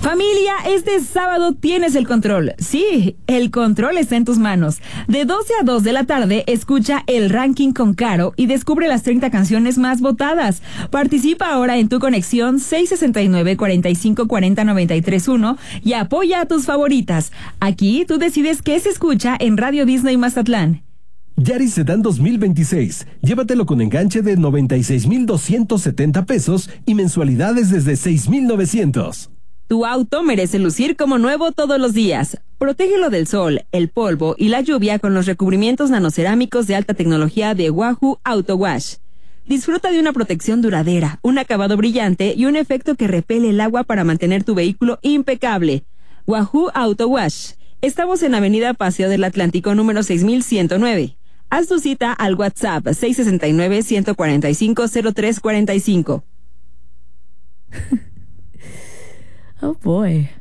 Familia, este sábado tienes el control. Sí, el control está en tus manos. De 12 a 2 de la tarde, escucha el ranking con Caro y descubre las 30 canciones más votadas. Participa ahora en tu conexión 669-4540-931 y apoya a tus favoritas. Aquí tú decides qué se escucha en Radio Disney Mazatlán. Yaris Sedan 2026. Llévatelo con enganche de 96,270 pesos y mensualidades desde 6,900. Tu auto merece lucir como nuevo todos los días. Protégelo del sol, el polvo y la lluvia con los recubrimientos nanocerámicos de alta tecnología de Wahoo Auto Wash. Disfruta de una protección duradera, un acabado brillante y un efecto que repele el agua para mantener tu vehículo impecable. Wahoo Auto Wash. Estamos en Avenida Paseo del Atlántico número 6109. Haz tu cita al WhatsApp 669-145-0345. Oh boy.